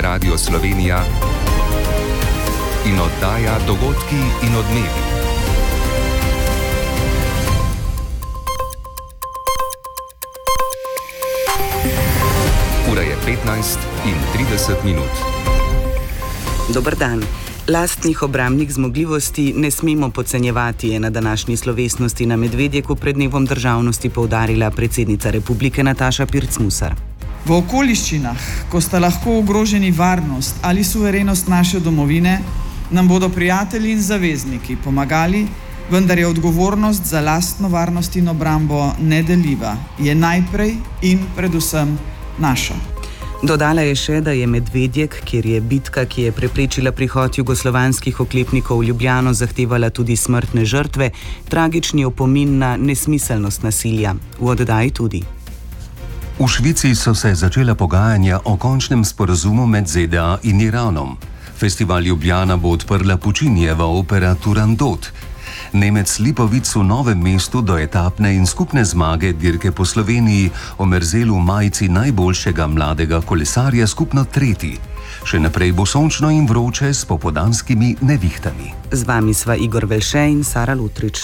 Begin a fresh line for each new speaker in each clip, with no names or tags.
Radio Slovenija in oddaja Dogodki in odmevi. Ura je 15:30.
Dober dan. Lastnih obrambnih zmogljivosti ne smemo podcenjevati, je na današnji slovesnosti na Medvedjeku pred dnevom državnosti poudarila predsednica republike Nataša Pirc-Musar.
V okoliščinah, ko sta lahko ogroženi varnost ali suverenost naše domovine, nam bodo prijatelji in zavezniki pomagali, vendar je odgovornost za lastno varnost in obrambo nedeljiva, je najprej in predvsem naša.
Dodala je še, da je Medvedjek, kjer je bitka, ki je preprečila prihod jugoslovanskih oklepnikov v Ljubljano, zahtevala tudi smrtne žrtve, tragični opomin na nesmiselnost nasilja. V oddaji tudi.
V Švici so se začela pogajanja o končnem sporazumu med ZDA in Iranom. Festival Ljubljana bo odprla Pučinijeva opera Turandot. Nemec Lipovic v Novem mestu do etapne in skupne zmage dirke po Sloveniji omerzel v majici najboljšega mladega kolesarja skupno tretji. Še naprej bo sončno in vroče s popoldanskimi nevihtami.
Z vami sva Igor Velše in Sara Lutrič.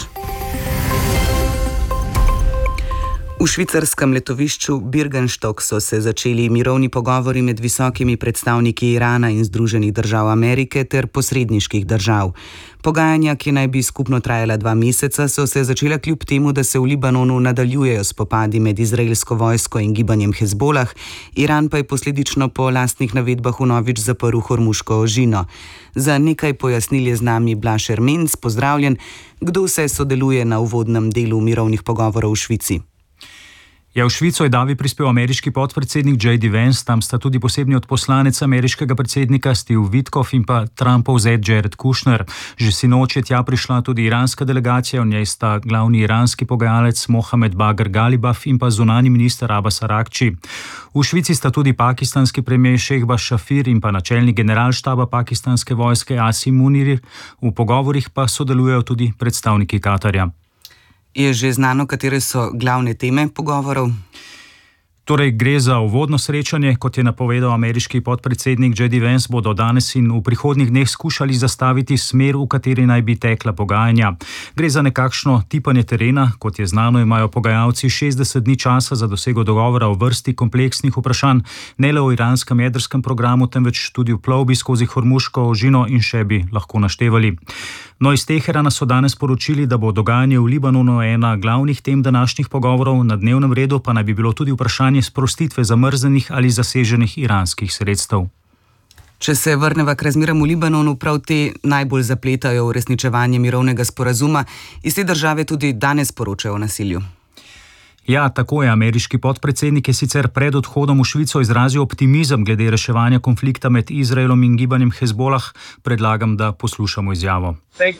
V švicarskem letovišču Birkenstock so se začeli mirovni pogovori med visokimi predstavniki Irana in Združenih držav Amerike ter posredniških držav. Pogajanja, ki naj bi skupno trajala 2 meseca, so se začela kljub temu, da se v Libanonu nadaljujejo spopadi med izraelsko vojsko in gibanjem Hezbolah, Iran pa je posledično po lastnih navedbah vnovič zaprl Hormuško ožino. Za nekaj pojasnil je z nami Blaž Ermenc, pozdravljen. Kdo vse sodeluje na uvodnem delu mirovnih pogovorov v Švici?
Ja, v Švico je davi prispel ameriški podpredsednik J.D. Vance, tam sta tudi posebni odposlanec ameriškega predsednika Steve Witkoff in pa Trumpov zet Jared Kushner. Že sinoči je tja prišla tudi iranska delegacija, v njej sta glavni iranski pogajalec Mohamed Bagher Ghalibaf in pa zunanji minister Abbas Araghči. V Švici sta tudi pakistanski premijer Šehbaz Šafir in pa načelnik generalštaba pakistanske vojske Asim Munir. V pogovorih pa sodelujejo tudi predstavniki Katarja.
Je že znano, katere so glavne teme pogovorov?
Torej, gre za uvodno srečanje, kot je napovedal ameriški podpredsednik J.D. Vance, bodo danes in v prihodnjih dneh skušali zastaviti smer, v kateri naj bi tekla pogajanja. Gre za nekakšno tipanje terena, kot je znano, imajo pogajalci 60 dni časa za dosego dogovora o vrsti kompleksnih vprašanj, ne le o iranskem jedrskem programu, temveč tudi v plovbi skozi Hormuško ožino in še bi lahko naštevali. No, iz Teherana so danes poročili, da bo dogajanje v Libanonu ena glavnih tem današnjih pogovorov, na dnevnem redu pa naj bi bilo tudi vprašanje sprostitve zamrznjenih ali zaseženih iranskih sredstev.
Če se vrneva k razmeram v Libanonu, prav te najbolj zapletajo v uresničevanje mirovnega sporazuma. Iz te države tudi danes poročajo o nasilju.
Ja, tako je. Ameriški podpredsednik je sicer pred odhodom v Švico izrazil optimizem glede reševanja konflikta med Izraelom in gibanjem Hezbolah. Predlagam, da poslušamo izjavo.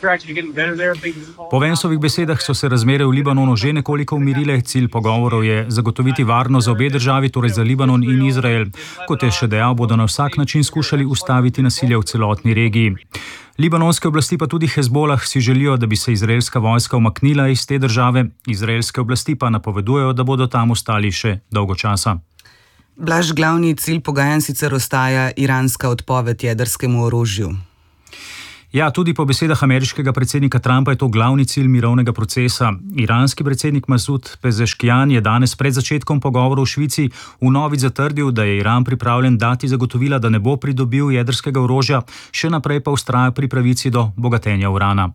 Po Vanceovih besedah so se razmere v Libanonu že nekoliko umirile. Cilj pogovorov je zagotoviti varnost za obe državi, torej za Libanon in Izrael. Kot je še dejal, bodo na vsak način skušali ustaviti nasilje v celotni regiji. Libanonske oblasti pa tudi Hezbolah si želijo, da bi se izraelska vojska umaknila iz te države. Izraelske oblasti pa napovedujejo, da bodo tam ostali še dolgo časa.
Blaž, glavni cilj pogajanj sicer ostaja iranska odpoved jedrskemu orožju.
Ja, tudi po besedah ameriškega predsednika Trumpa je to glavni cilj mirovnega procesa. Iranski predsednik Masud Pezeškijan je danes pred začetkom pogovorov v Švici vnovič zatrdil, da je Iran pripravljen dati zagotovila, da ne bo pridobil jedrskega orožja, še naprej pa vztraja pri pravici do bogatenja urana.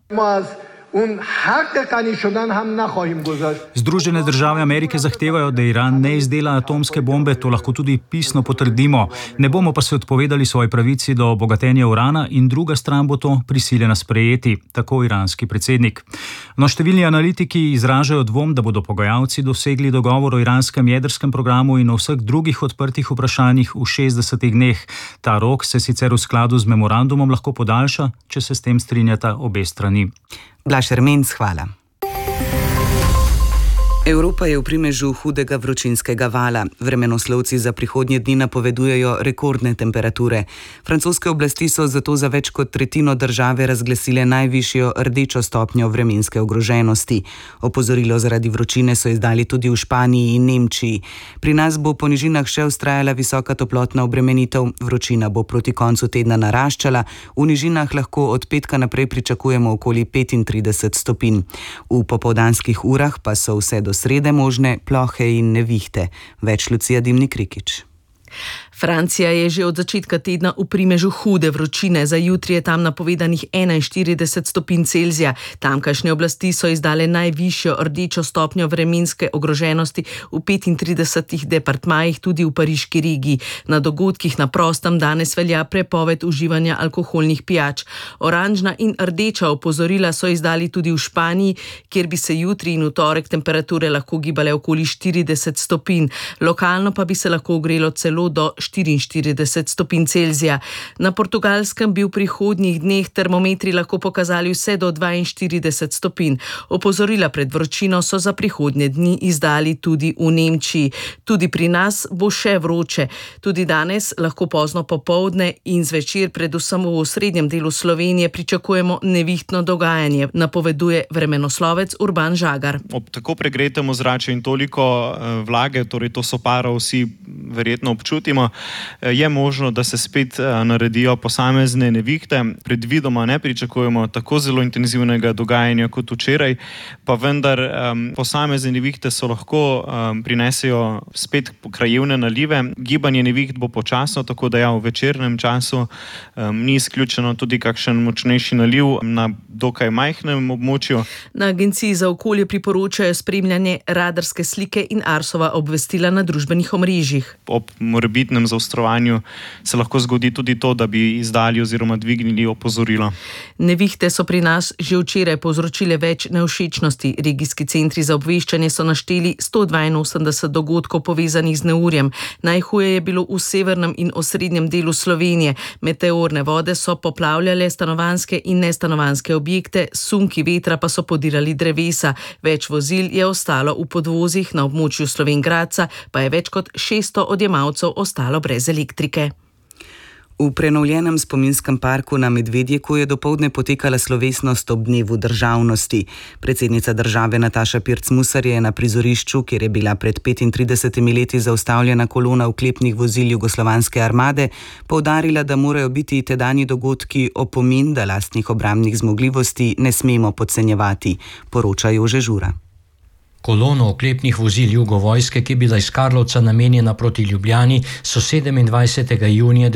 Združene države Amerike zahtevajo, da Iran ne izdela atomske bombe, to lahko tudi pisno potrdimo. Ne bomo pa se odpovedali svoji pravici do bogatenja urana in druga stran bo to prisiljena sprejeti, tako iranski predsednik. No, številni analitiki izražajo dvom, da bodo pogajalci dosegli dogovor o iranskem jedrskem programu in o vseh drugih odprtih vprašanjih v 60 dneh. Ta rok se sicer v skladu z memorandumom lahko podaljša, če se s tem strinjata obe strani.
Blaž Ermenc, hvala. Evropa je v primežu hudega vročinskega vala. Vremenoslovci za prihodnje dni napovedujejo rekordne temperature. Francoske oblasti so zato za več kot tretjino države razglasile najvišjo rdečo stopnjo vremenske ogroženosti. Opozorilo zaradi vročine so izdali tudi v Španiji in Nemčiji. Pri nas bo po nižinah še vztrajala visoka toplotna obremenitev, vročina bo proti koncu tedna naraščala, v nižinah lahko od petka naprej pričakujemo okoli 35 stopinj. V popoldanskih urah pa so vse do srede možne plohe in nevihte. Več Lucija Dimnik-Rikič.
Francija je že od začetka tedna v primežu hude vročine. Za jutri je tam napovedanih 41 stopinj Celzija. Tamkajšnje oblasti so izdale najvišjo rdečo stopnjo vremenske ogroženosti v 35 departmajih, tudi v pariški regiji. Na dogodkih na prostem danes velja prepoved uživanja alkoholnih pijač. Oranžna in rdeča opozorila so izdali tudi v Španiji, kjer bi se jutri in v torek temperature lahko gibale okoli 40 stopinj. Lokalno pa bi se lahko ogrelo celo do 44 stopinj Celzija. Na Portugalskem bi v prihodnjih dneh termometri lahko pokazali vse do 42 stopinj. Opozorila pred vročino so za prihodnje dni izdali tudi v Nemčiji. Tudi pri nas bo še vroče. Tudi danes, lahko pozno popoldne in zvečer, predvsem v osrednjem delu Slovenije, pričakujemo nevihtno dogajanje, napoveduje vremenoslovec Urban Žagar.
Ob tako pregretem ozračju in toliko vlage, torej to soparo vsi verjetno občutimo, je možno, da se spet naredijo posamezne nevihte. Predvidoma ne pričakujemo tako zelo intenzivnega dogajanja kot včeraj, pa vendar posamezne nevihte so lahko prinesejo spet krajevne nalive. Gibanje neviht bo počasno, tako da v večernem času ni izključeno tudi kakšen močnejši naliv na dokaj majhnem območju.
Na Agenciji za okolje priporočajo spremljanje radarske slike in Arsova obvestila na družbenih omrežjih.
Ob morebitnem zaostrovanju se lahko zgodi tudi to, da bi izdali oziroma dvignili opozorilo.
Nevihte so pri nas že včeraj povzročile več nevšečnosti. Regijski centri za obveščanje so našteli 182 dogodkov povezanih z neurjem. Najhuje je bilo v severnem in osrednjem delu Slovenije. Meteorne vode so poplavljale stanovanjske in nestanovanjske objekte, sunki vetra pa so podirali drevesa. Več vozil je ostalo v podvozih, na območju Slovenj Gradca pa je več kot 600 odjemalcev ostalo brez elektrike.
V prenovljenem spominskem parku na Medvedjeku je dopoldne potekala slovesnost ob dnevu državnosti. Predsednica države Nataša Pirc Musar je na prizorišču, kjer je bila pred 35 leti zaustavljena kolona oklepnih vozil Jugoslovanske armade, poudarila, da morajo biti tedanji dogodki opomin, da lastnih obrambnih zmogljivosti ne smemo podcenjevati, poroča Jože Žura.
Kolono oklepnih vozil Jugovojske, ki je bila iz Karlovca namenjena proti Ljubljani, so 27. junija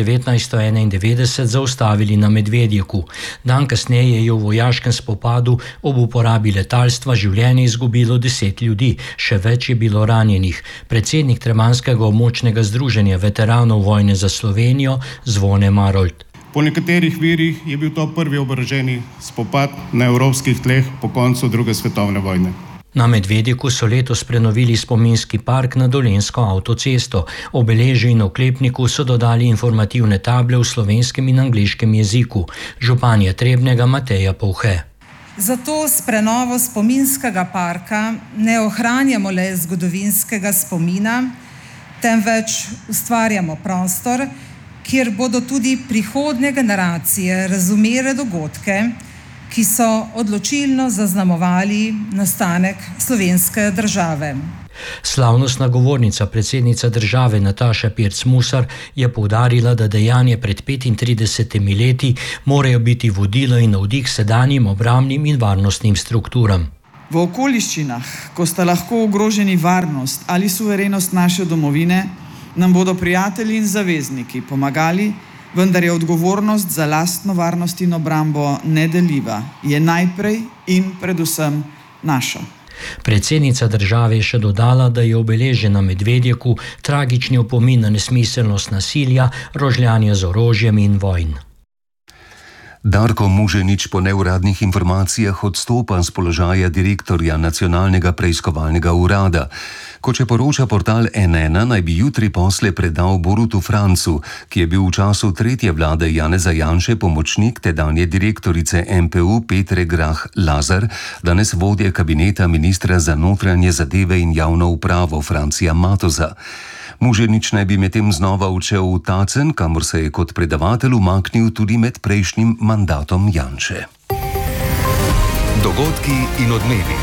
1991 zaustavili na Medvedjeku. Dan kasneje je v vojaškem spopadu ob uporabi letalstva življenje izgubilo 10 ljudi, še več je bilo ranjenih. Predsednik Tremanjskega območnega združenja veteranov vojne za Slovenijo Zvone Marolt.
Po nekaterih virih je bil to prvi oboroženi spopad na evropskih tleh po koncu druge svetovne vojne.
Na Medvedjeku so letos prenovili spominski park na Dolenjsko avtocesto. Obeležju in oklepniku so dodali informativne table v slovenskem in angleškem jeziku. Županja Trebnjega Mateja Povhe.
Zato s prenovo spominskega parka ne ohranjamo le zgodovinskega spomina, temveč ustvarjamo prostor, kjer bodo tudi prihodnje generacije razumele dogodke, ki so odločilno zaznamovali nastanek slovenske države.
Slavnostna govornica, predsednica države Nataša Pirc Musar, je poudarila, da dejanje pred 35 leti morajo biti vodilo in navdih sedanjim obrambnim in varnostnim strukturam.
V okoliščinah, ko sta lahko ogroženi varnost ali suverenost naše domovine, nam bodo prijatelji in zavezniki pomagali, vendar je odgovornost za lastno varnost in obrambo nedeljiva, je najprej in predvsem naša.
Predsednica države je še dodala, da je obeležen na Medvedjeku tragični opomin na nesmiselnost nasilja, rožljanja z orožjem in vojn.
Darko Muženič po neuradnih informacijah odstopa z položaja direktorja Nacionalnega preiskovalnega urada. Kot še poroča portal N1, naj bi jutri posle predal Borutu Francu, ki je bil v času tretje vlade Janeza Janše pomočnik tedanje direktorice NPU Petre Grah Lazar, danes vodje kabineta ministra za notranje zadeve in javno upravo Francija Matoza. Muženič naj bi medtem znova odšel v Tacen, kamor se je kot predavatelj umaknil tudi med prejšnjim mandatom Janše.
Dogodki in odmevi.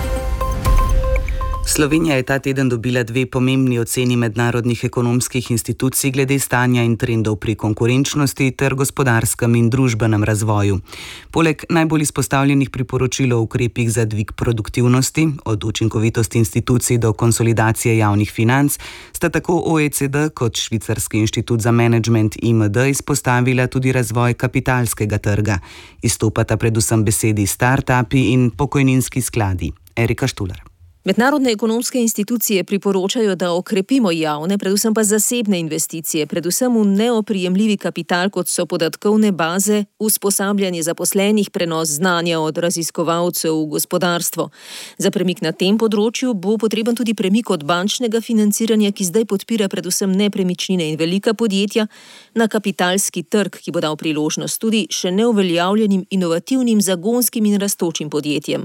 Slovenija je ta teden dobila 2 pomembni oceni mednarodnih ekonomskih institucij glede stanja in trendov pri konkurenčnosti ter gospodarskem in družbenem razvoju. Poleg najbolj izpostavljenih priporočil o ukrepih za dvig produktivnosti, od učinkovitosti institucij do konsolidacije javnih financ, sta tako OECD kot Švicarski inštitut za menedžment IMD izpostavila tudi razvoj kapitalskega trga. Izstopata predvsem besedi start-upi in pokojninski skladi. Erika Štular.
Mednarodne ekonomske institucije priporočajo, da okrepimo javne, predvsem pa zasebne investicije, predvsem v neoprijemljivi kapital, kot so podatkovne baze, usposabljanje zaposlenih, prenos znanja od raziskovalcev v gospodarstvo. Za premik na tem področju bo potreben tudi premik od bančnega financiranja, ki zdaj podpira predvsem nepremičnine in velika podjetja, na kapitalski trg, ki bo dal priložnost tudi še neuveljavljenim, inovativnim, zagonskim in rastočim podjetjem.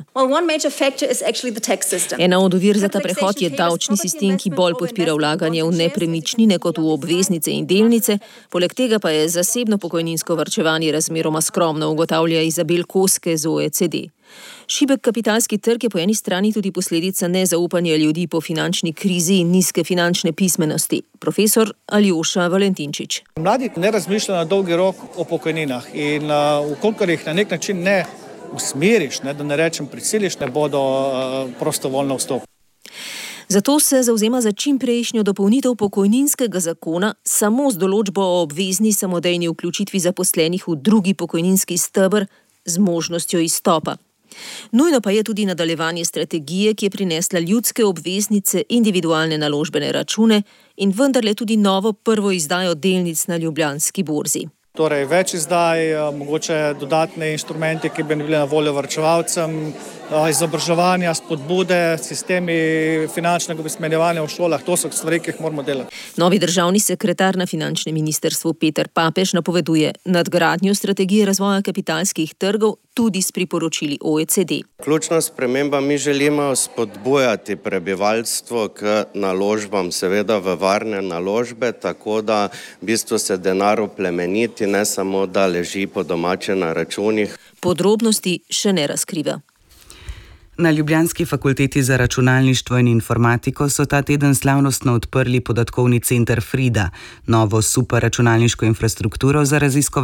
Ena od ovir za ta prehod je davčni sistem, ki bolj podpira vlaganje v nepremičnine kot v obveznice in delnice, poleg tega pa je zasebno pokojninsko varčevanje razmeroma skromno, ugotavlja Izabel Koske z OECD. Šibek kapitalski trg je po eni strani tudi posledica nezaupanja ljudi po finančni krizi in nizke finančne pismenosti. Profesor Aljoša Valentinčič.
Mladi ne razmišljajo na dolgi rok o pokojninah in vkolikor jih na nek način ne usmeriš, da ne rečem prisiliš, ne bodo prostovoljno vstopili.
Zato se zavzema za čimprejšnjo dopolnitev pokojninskega zakona samo z določbo o obvezni samodejni vključitvi zaposlenih v drugi pokojninski steber z možnostjo izstopa. Nujno pa je tudi nadaljevanje strategije, ki je prinesla ljudske obveznice, individualne naložbene račune in vendarle tudi novo prvo izdajo delnic na Ljubljanski borzi.
Torej, več izdaj, mogoče dodatne inštrumente, ki bi bili na voljo varčevalcem, izobraževanja, spodbude, sistemi finančnega pismenjevanja v šolah, to so stvari, ki jih moramo delati.
Novi državni sekretar na finančnem ministrstvu Peter Papež napoveduje nadgradnjo strategije razvoja kapitalskih trgov tudi s priporočili OECD.
Ključna sprememba, mi želimo spodbujati prebivalstvo k naložbam, seveda v varne naložbe, tako da v bistvu se denar oplemeniti, ne samo da leži po domače na računih.
Podrobnosti še ne razkriva.
Na Ljubljanski fakulteti za računalništvo in informatiko so ta teden slavnostno odprli podatkovni center Frida, novo superračunalniško infrastrukturo za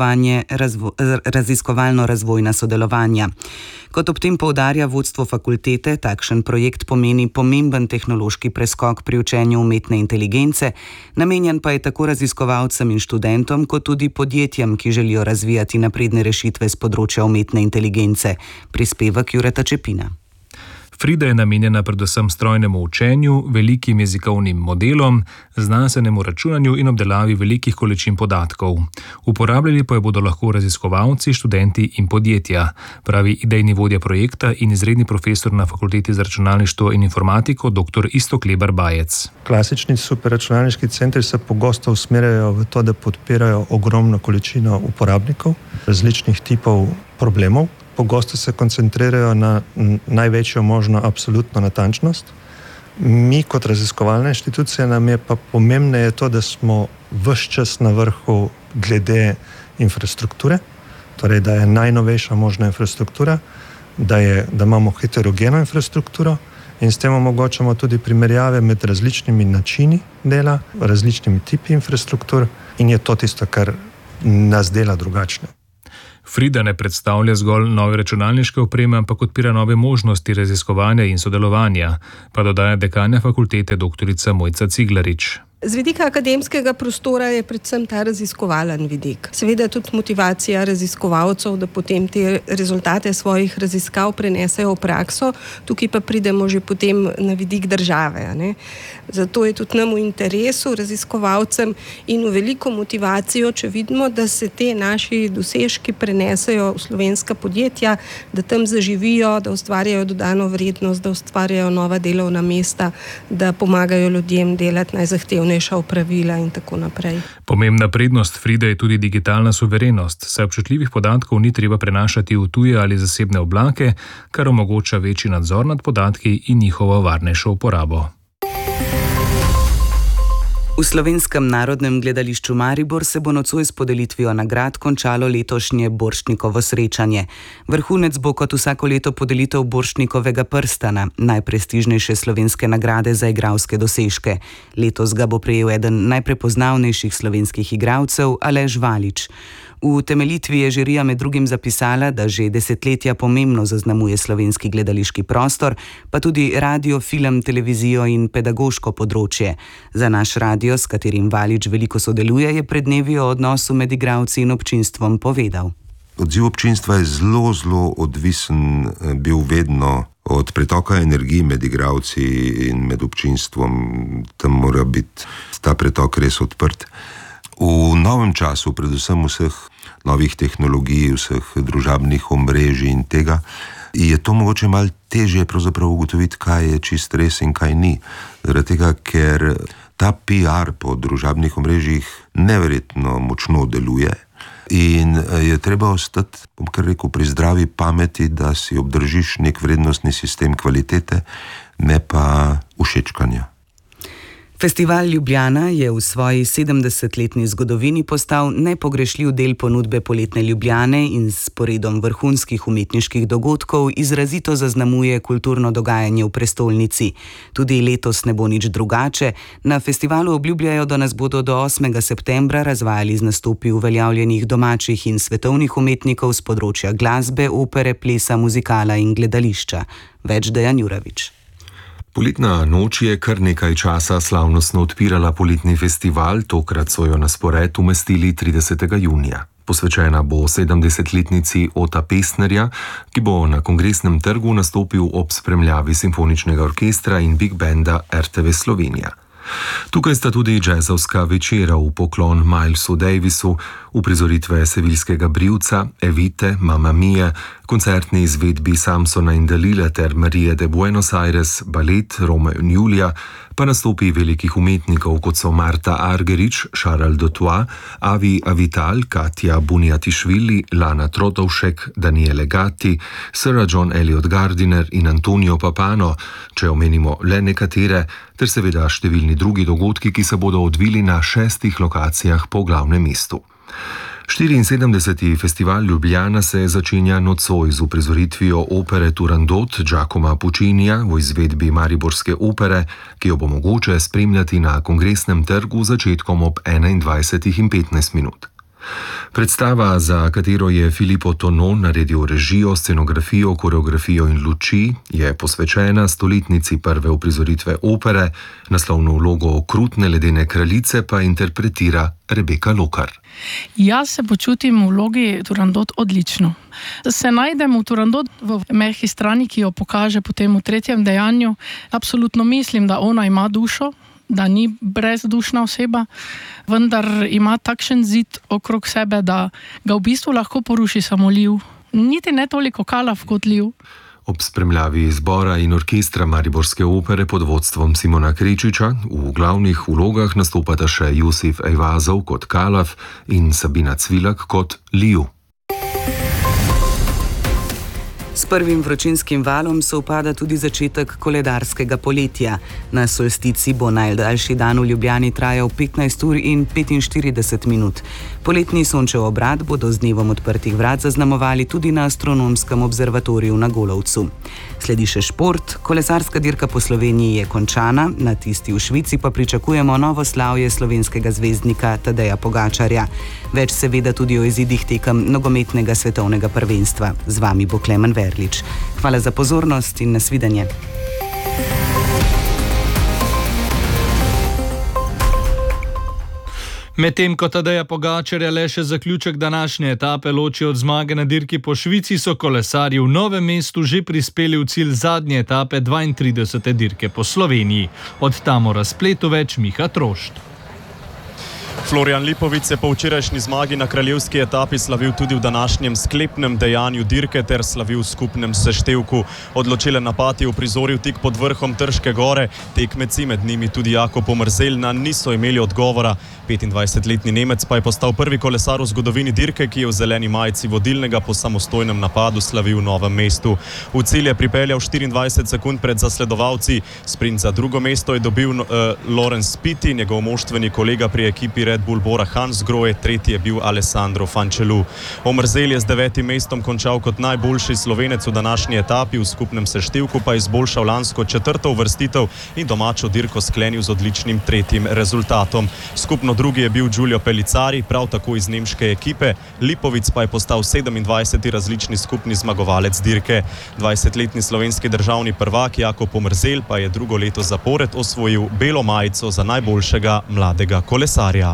raziskovalno-razvojna sodelovanja. Kot ob tem poudarja vodstvo fakultete, takšen projekt pomeni pomemben tehnološki preskok pri učenju umetne inteligence, namenjen pa je tako raziskovalcem in študentom, kot tudi podjetjem, ki želijo razvijati napredne rešitve z področja umetne inteligence. Prispevek Jureta Čepina.
Frida je namenjena predvsem strojnemu učenju, velikim jezikovnim modelom, znanstvenemu računanju in obdelavi velikih količin podatkov. Uporabljali pa jo bodo lahko raziskovalci, študenti in podjetja, pravi idejni vodja projekta in izredni profesor na Fakulteti za računalništvo in informatiko dr. Iztok Lebar-Bajec.
Klasični superračunalniški centri se pogosto usmerjajo v to, da podpirajo ogromno količino uporabnikov, različnih tipov problemov. Pogosto se koncentrirajo na največjo možno absolutno natančnost. Mi kot raziskovalna inštitucija nam je pa pomembneje to, da smo ves čas na vrhu glede infrastrukture, torej da je najnovejša možna infrastruktura, da imamo heterogeno infrastrukturo in s tem omogočamo tudi primerjave med različnimi načini dela, različnimi tipi infrastruktur in je to tisto, kar nas dela drugačne.
Frida ne predstavlja zgolj nove računalniške opreme, ampak odpira nove možnosti raziskovanja in sodelovanja, pa dodaja dekanja fakultete dr. Mojca Ciglarič.
Z vidika akademskega prostora je predvsem ta raziskovalen vidik. Seveda tudi motivacija raziskovalcev, da potem te rezultate svojih raziskav prenesejo v prakso, tukaj pa pridemo že potem na vidik države. Ne? Zato je tudi nam v interesu raziskovalcem in v veliko motivacijo, če vidimo, da se te naši dosežki prenesejo v slovenska podjetja, da tam zaživijo, da ustvarjajo dodano vrednost, da ustvarjajo nova delovna mesta, da pomagajo ljudem delati najzahtevnejša opravila in tako naprej.
Pomembna prednost Fride je tudi digitalna suverenost, saj občutljivih podatkov ni treba prenašati v tuje ali zasebne oblake, kar omogoča večji nadzor nad podatki in njihovo varnejšo uporabo.
V Slovenskem narodnem gledališču Maribor se bo nocoj s podelitvijo nagrad končalo letošnje Borštnikovo srečanje. Vrhunec bo kot vsako leto podelitev Borštnikovega prstana, najprestižnejše slovenske nagrade za igralske dosežke. Letos ga bo prejel eden najprepoznavnejših slovenskih igralcev, Aleš Valič. V temeljitvi je žirija med drugim zapisala, da že desetletja pomembno zaznamuje slovenski gledališki prostor, pa tudi radio, film, televizijo in pedagoško področje. Za naš radio, s katerim Valič veliko sodeluje, je pred dnevi o odnosu med igralci in občinstvom povedal.
Odziv občinstva je zelo odvisen bil vedno od pretoka energije med igralci in med občinstvom. Tam mora biti ta pretok res odprt. V novem času, predvsem vseh novih tehnologij, vseh družabnih omrežij in tega, je to mogoče malo težje pravzaprav ugotoviti, kaj je čist res in kaj ni. Zaradi tega, ker ta PR po družabnih omrežjih neverjetno močno deluje in je treba ostati, bom kar rekel, pri zdravi pameti, da si obdržiš nek vrednostni sistem kvalitete, ne pa všečkanja.
Festival Ljubljana je v svoji 70-letni zgodovini postal nepogrešljiv del ponudbe poletne Ljubljane in s sporedom vrhunskih umetniških dogodkov izrazito zaznamuje kulturno dogajanje v prestolnici. Tudi letos ne bo nič drugače. Na festivalu obljubljajo, da nas bodo do 8. septembra razvajali z nastopi uveljavljenih domačih in svetovnih umetnikov z področja glasbe, opere, plesa, muzikala in gledališča. Več Dejan Juravič.
Poletna noč je kar nekaj časa slavnostno odpirala poletni festival, tokrat so jo na spored umestili 30. junija. Posvečena bo 70-letnici Ota Pestnerja, ki bo na Kongresnem trgu nastopil ob spremljavi simfoničnega orkestra in big banda RTV Slovenija. Tukaj sta tudi džezovska večera v poklon Milesu Davisu, uprizoritve seviljskega brivca, Evite, Mamma Mia, koncertni izvedbi Samsona in Dalila ter Marije de Buenos Aires, balet Romeo in Julija, pa nastopi velikih umetnikov, kot so Marta Argerich, Charles Dutoit, Avi Avital, Katja Bunjatišvili, Lana Trotovšek, Daniele Gatti, Sir John Eliot Gardiner in Antonio Papano, če omenimo le nekatere, ter seveda številni drugi dogodki, ki se bodo odvili na 6 lokacijah po glavnem mestu. 74. festival Ljubljana se začenja nocoj z uprizoritvijo opere Turandot Giacomo Puccinija v izvedbi Mariborske opere, ki jo bo mogoče spremljati na Kongresnem trgu začetkom ob 21:15. Predstava, za katero je Filippo Tonon naredil režijo, scenografijo, koreografijo in luči, je posvečena stoletnici prve uprizoritve opere, naslovno vlogo okrutne ledene kraljice pa interpretira Rebeka Lokar.
Jaz se počutim v vlogi Turandot odlično. Se najdem v Turandot v mehki strani, ki jo pokaže potem v tretjem dejanju. Absolutno mislim, da ona ima dušo, da ni brezdušna oseba, vendar ima takšen zid okrog sebe, da ga v bistvu lahko poruši samo liv. Niti ne toliko kalav kot liv.
Ob spremljavi zbora in orkestra Mariborske opere pod vodstvom Simona Krečiča v glavnih vlogah nastopata še Jusif Ejvazov kot Kalav in Sabina Cvilak kot Liv.
S prvim vročinskim valom sovpada tudi začetek koledarskega poletja. Na solstici bo najdaljši dan v Ljubljani trajal 15 ur in 45 minut. Poletni sončev obrat bodo z dnevom odprtih vrat zaznamovali tudi na astronomskem observatoriju na Golovcu. Sledi še šport. Kolesarska dirka po Sloveniji je končana, na tisti v Švici pa pričakujemo novo slavje slovenskega zvezdnika Tadeja Pogačarja. Več seveda tudi o izidih tekem nogometnega svetovnega prvenstva. Z vami bo Klemen Verlič. Hvala za pozornost in nasvidenje.
Medtem ko Tadeja Pogačarja le še zaključek današnje etape loči od zmage na dirki po Švici, so kolesarji v Novem mestu že prispeli v cilj zadnje etape 32. dirke po Sloveniji. Od tam o razpletu več Miha Trošt.
Florian Lipovic je po včerajšnji zmagi na kraljevski etapi slavil tudi v današnjem sklepnem dejanju dirke ter slavil v skupnem seštevku. Odločilen napad je uprizoril tik pod vrhom Trške gore. Tekmeci, med njimi tudi Jakob Omerzelj, niso imeli odgovora. 25-letni Nemec pa je postal prvi kolesar v zgodovini dirke, ki je v zeleni majici vodilnega po samostojnem napadu slavil v Novem mestu. V cilj je pripeljal 24 sekund pred zasledovalci. Sprint za drugo mesto je dobil Lorenz Pitti, njegov moštveni kolega pri ekipi Red Bull Bora Hansgrohe, tretji je bil Alessandro Fancelou. Omerzelj je z 9. mestom končal kot najboljši Slovenec v današnji etapi, v skupnem seštevku pa je izboljšal lansko 4. uvrstitev in domačo dirko sklenil z odličnim 3. rezultatom. Skupno drugi je bil Giulio Pellizzari, prav tako iz nemške ekipe. Lipovic pa je postal 27. različni skupni zmagovalec dirke. 20-letni slovenski državni prvak Jakob Omerzelj pa je drugo leto zapored osvojil belo majico za najboljšega mladega kolesarja.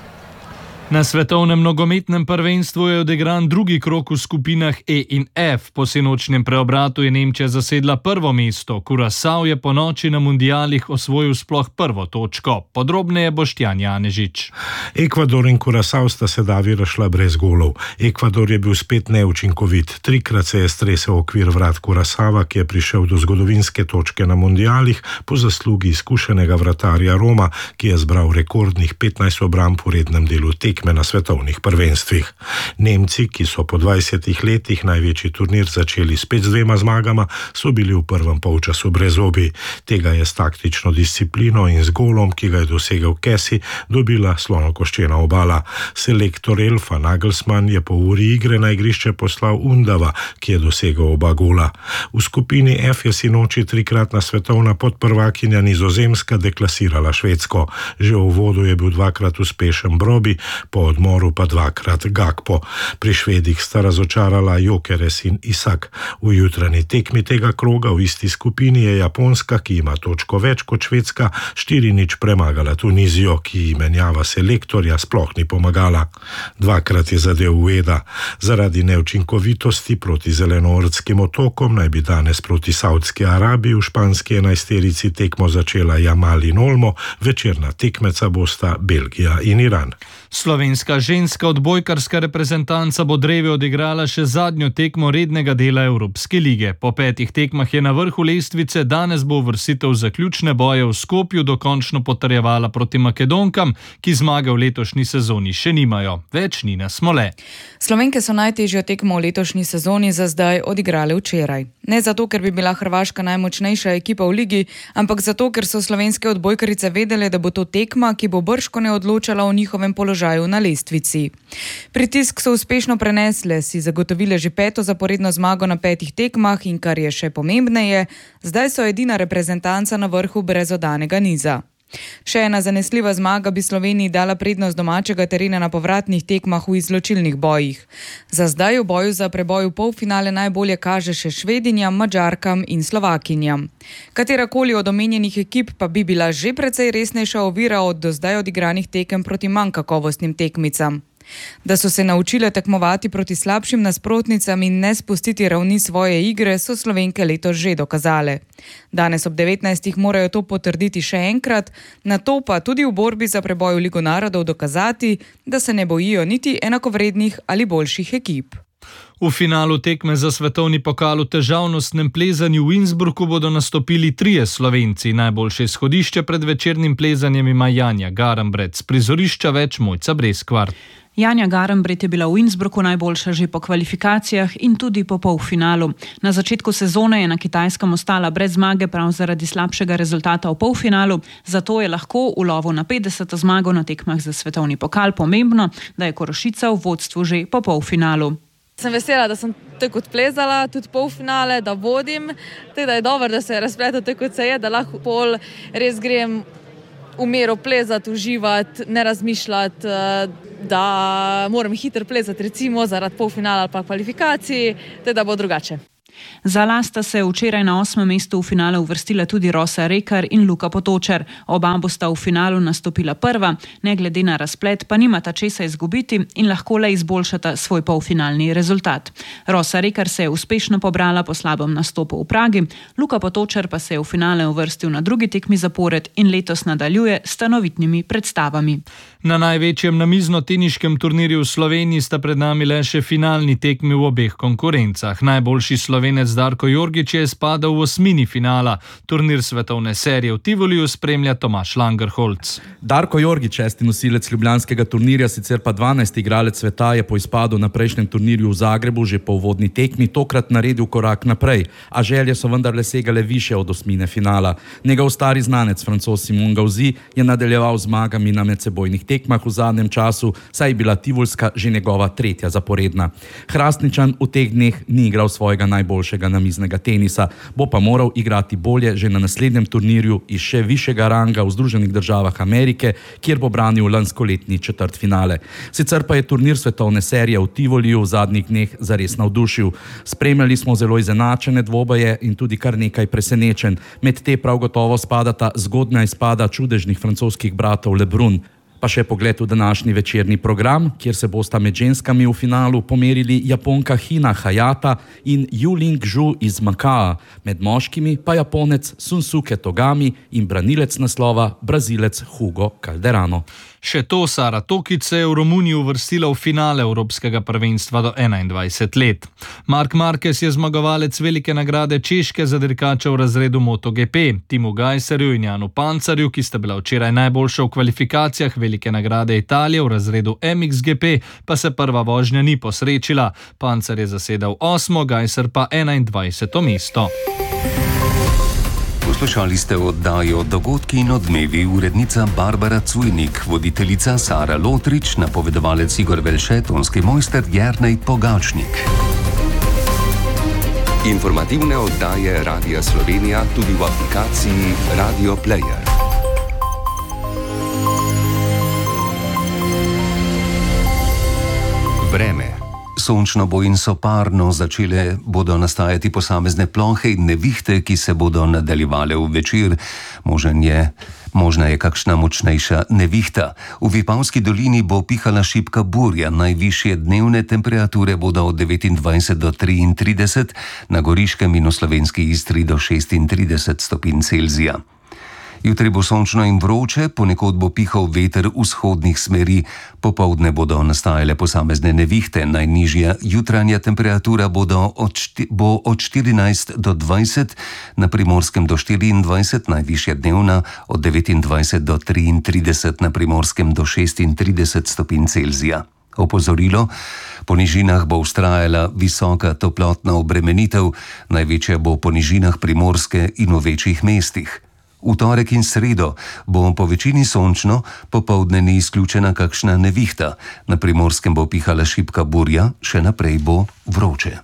Na svetovnem nogometnem prvenstvu je odigran drugi krog v skupinah E in F. Po sinočnjem preobratu je Nemčija zasedla prvo mesto. Curaçao je po noči na mundialih osvojil sploh prvo točko. Podrobneje Boštjan Janežič.
Ekvador in Curaçao sta se davi razšla brez golov. Ekvador je bil spet neučinkovit. Trikrat se je stresel okvir vrat Curaçava, ki je prišel do zgodovinske točke na mundialih po zaslugi izkušenega vratarja Roma, ki je zbral rekordnih 15 obramb v rednem delu tekme na svetovnih prvenstvih. Nemci, ki so po 20 letih največji turnir začeli spet z 2 zmagama, so bili v prvem polčasu brezobi. Tega je s taktično disciplino in z golom, ki ga je dosegel Kessi, dobila slonokoščena obala. Selektor Elfa Nagelsmann je po uri igre na igrišče poslal Undava, ki je dosegel oba gola. V skupini F je sinoči trikratna svetovna podprvakinja Nizozemska deklasirala Švedsko. Že v uvodu je bil 2-krat uspešen Brobi, po odmoru pa 2-krat Gakpo. Pri Švedih sta razočarala Jokeres in Isak. V jutranji tekmi tega kroga v isti skupini je Japonska, ki ima točko več kot Švedska, 4-0 premagala Tunizijo, ki menjava selektorja sploh ni pomagala. 2-krat je zadel Ueda. Zaradi neučinkovitosti proti zelenoordskim otokom naj bi danes proti Saudski Arabiji v španski 11-terici tekmo začela Jamal in Olmo, večerna tekmeca bosta Belgija in Iran.
Slovenska ženska odbojkarska reprezentanca bo drevi odigrala še zadnjo tekmo rednega dela Evropske lige. Po 5 tekmah je na vrhu lestvice, danes bo uvrstitev zaključne boje v Skopju dokončno potrjevala proti Makedonkam, ki zmage v letošnji sezoni še nimajo. Več Nina Smole.
Slovenke so najtežjo tekmo v letošnji sezoni za zdaj odigrale včeraj. Ne zato, ker bi bila Hrvaška najmočnejša ekipa v ligi, ampak zato, ker so slovenske odbojkarice vedele, da bo to tekma, ki bo bržkone odločala o njihovem položaju na lestvici. Pritisk so uspešno prenesle, si zagotovile že 5. zaporedno zmago na 5 tekmah in kar je še pomembneje, zdaj so edina reprezentanca na vrhu brez oddanega niza. Še ena zanesljiva zmaga bi Sloveniji dala prednost domačega terena na povratnih tekmah v izločilnih bojih. Za zdaj v boju za preboj v polfinale najbolje kaže še Švedinjam, Madžarkam in Slovakinjam. Katerakoli od omenjenih ekip pa bi bila že precej resnejša ovira od do zdaj odigranih tekem proti manj kakovostnim tekmicam. Da so se naučile tekmovati proti slabšim nasprotnicam in ne spustiti ravni svoje igre, so Slovenke letos že dokazale. Danes ob 19. morajo to potrditi še enkrat, nato pa tudi v borbi za preboj v Ligo narodov dokazati, da se ne bojijo niti enakovrednih ali boljših ekip.
V finalu tekme za svetovni pokal v težavnostnem plezanju v Innsbrucku bodo nastopili 3 Slovenci. Najboljše izhodišče pred večernim plezanjem ima Janja Garambret. Z prizorišča več Mojca Breskvar.
Janja Garambret je bila v Innsbrucku najboljša že po kvalifikacijah in tudi po polfinalu. Na začetku sezone je na Kitajskem ostala brez zmage prav zaradi slabšega rezultata v polfinalu, zato je lahko v lovu na 50. zmago na tekmah za svetovni pokal pomembno, da je Korošica v vodstvu že po polfinalu.
Sem vesela, da sem tako odplezala, tudi polfinale, da vodim, tako da je dobro, da se je razpletel tako, kot se je, da lahko pol res grem v miru plezati, uživati, ne razmišljati, da moram hitro plezati, recimo zaradi polfinala ali pa kvalifikacij, tako da bo drugače.
Za las sta se včeraj na 8. mestu v finalu uvrstila tudi Rosa Rekar in Luka Potočar. Oba bosta v finalu nastopila prva, ne glede na razplet pa nimata česa izgubiti in lahko le izboljšata svoj polfinalni rezultat. Rosa Rekar se je uspešno pobrala po slabem nastopu v Pragi, Luka Potočar pa se je v finale uvrstil na drugi tekmi zapored in letos nadaljuje s stanovitnimi predstavami.
Na največjem namiznoteniškem turnirju v Sloveniji sta pred nami le še finalni tekmi v obeh konkurencah. Najboljši Slovenec Darko Jorgić je spadal v osmini finala. Turnir svetovne serije v Tivoliju spremlja Tomaž Langerholz.
Darko Jorgić, 6. nosilec ljubljanskega turnirja, sicer pa 12. igralec sveta, je po izpadu na prejšnjem turnirju v Zagrebu že po uvodni tekmi tokrat naredil korak naprej, a želje so vendarle segale više od osmine finala. Njegov stari znanec Francoz Simon Gauzy je nadaljeval zmagami na medsebojnih tekmah v zadnjem času, saj je bila tivolska že njegova tretja zaporedna. Hrastničan v teh dneh ni igral svojega najboljšega namiznega tenisa, bo pa moral igrati bolje že na naslednjem turnirju iz še višjega ranga v Združenih državah Amerike, kjer bo branil lanskoletni četrtfinale. Sicer pa je turnir svetovne serije v Tivoliju v zadnjih dneh zares navdušil. Spremljali smo zelo izenačene dvoboje in tudi kar nekaj presenečenj. Med te prav gotovo spadata zgodnja izpada čudežnih francoskih bratov Lebrun. Pa še pogled v današnji večerni program, kjer se bosta med ženskami v finalu pomerili Japonka Hina Hayata in Yuling Zhu iz Makaa, med moškimi pa Japonec Sunsuke Togami in branilec naslova Brazilec Hugo Calderano.
Še to, Sara Tokić se je v Romuniji uvrstila v finale Evropskega prvenstva do 21 let. Marc Marquez je zmagovalec velike nagrade Češke za dirkača v razredu MotoGP. Timu Gajserju in Janu Pancarju, ki sta bila včeraj najboljša v kvalifikacijah velike nagrade Italije v razredu MXGP, pa se prva vožnja ni posrečila. Pancar je zasedal 8., Gajser pa 21. mesto.
Poslušali ste oddajo Dogodki in odmevi, urednica Barbara Cujnik, voditeljica Sara Lotrič, napovedovalec Igor Velše, tonski mojster Jernej Pogačnik.
Informativne oddaje Radia Slovenija tudi v aplikaciji Radio Player. Vreme.
Sončno bo in soparno, začele bodo nastajati posamezne plohe in nevihte, ki se bodo nadaljevale v večer. Možna je kakšna močnejša nevihta. V Vipavski dolini bo pihala šibka burja, najvišje dnevne temperature bodo od 29 do 33, na Goriškem in v Slovenski Istri do 36 stopinj Celzija. Jutri bo sončno in vroče, ponekod bo pihal veter vzhodnih smeri, popoldne bodo nastajale posamezne nevihte, najnižja jutranja temperatura bo od 14 do 20, na Primorskem do 24, najvišja dnevna od 29 do 33, na Primorskem do 36 stopinj Celzija. Opozorilo, po nižinah bo vztrajala visoka toplotna obremenitev, največja bo po nižinah Primorske in v večjih mestih. V torek in sredo bo po večini sončno, popoldne ni izključena kakšna nevihta. Na Primorskem bo pihala šibka burja, še naprej bo vroče.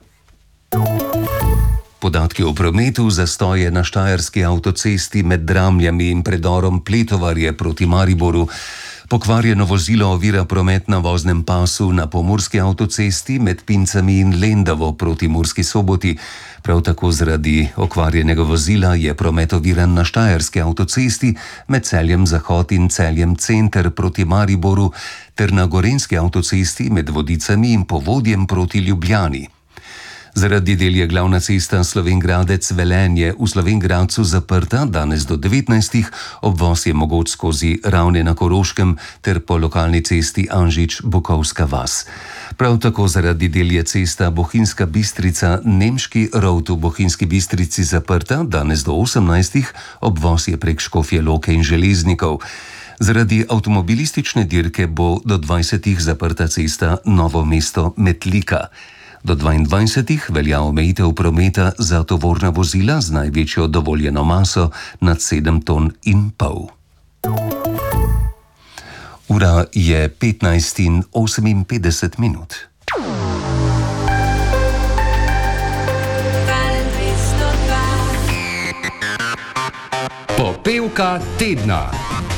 Podatki o prometu: zastoje na štajerski avtocesti med Dramljami in predorom Pletovarje proti Mariboru. Pokvarjeno vozilo ovira promet na voznem pasu na pomurski avtocesti med Pincami in Lendavo proti Murski Soboti. Prav tako zaradi okvarjenega vozila je promet oviran na štajerski avtocesti med Celjem Zahod in Celjem Center proti Mariboru ter na gorenjski avtocesti med Vodicami in Povodjem proti Ljubljani. Zaradi del je glavna cesta Slovenj Gradec-Velenje v Slovenj Gradcu zaprta danes do 19. Obvoz je mogoč skozi Ravne na Koroškem ter po lokalni cesti Anžič-Bukovska vas. Prav tako zaradi del je cesta Bohinjska Bistrica-Nemški Rov v Bohinjski Bistrici zaprta danes do 18. Obvoz je prek Škofje Loke in Železnikov. Zaradi avtomobilistične dirke bo do 20. zaprta cesta Novo mesto-Metlika. Do 22. velja omejitev prometa za tovorna vozila z največjo dovoljeno maso nad 7,5 ton. Ura je 15:58 minut.
Popevka tedna.